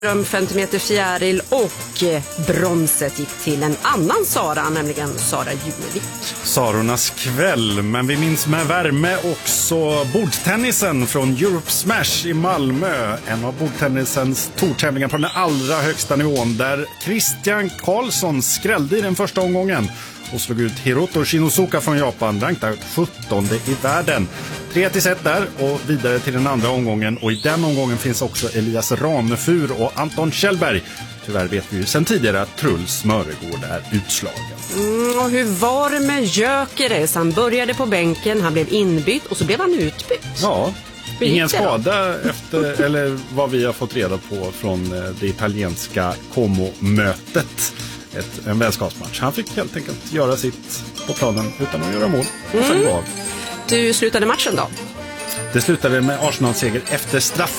50 meter fjäril och bronset gick till en annan Sara, nämligen Sara Junevik. Sarornas kväll, men vi minns med värme också bordtennisen från Europe Smash i Malmö. En av bordtennisens tortävlingar på den allra högsta nivån där Christian Karlsson skrällde i den första omgången och slog ut Hiroto Shinosuka från Japan, rankad 17:e i världen. 3-1 där och vidare till den andra omgången, och i den omgången finns också Elias Ranefur och Anton Kjellberg. Tyvärr vet vi ju sedan tidigare att Truls Mörregård är utslagen. Och hur var det med Gyökeres? Han började på bänken, han blev inbytt och så blev han utbytt. Ja, ingen skada efter, eller vad vi har fått reda på från det italienska Como-mötet. En vänskapsmatch. Han fick helt enkelt göra sitt på planen utan att göra mål. Och sen gav. Du slutade matchen då? Det slutade med Arsenal-seger efter straffar.